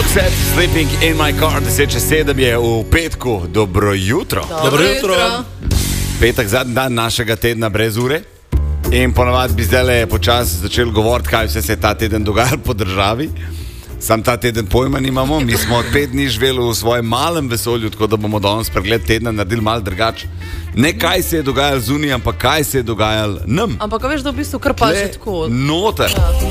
Roxette, Sleeping in my car, 10:07 je v petku. Dobro jutro. Dobro jutro. Petek, zadnji dan našega tedna brez ure. In ponovadi bi zdaj počasi začel govoriti, kaj vse se je ta teden dogajalo po državi. Sam ta teden pojma nimamo, mi smo 5 dni živeli v svojem malem vesolju, tako da bomo danes pregled tedna naredili malo drugače. Ne kaj se je dogajalo zunaj, ampak kaj se je dogajalo nam. Ampak veš, da v bistvu kar pa že tako. Noter. Ja.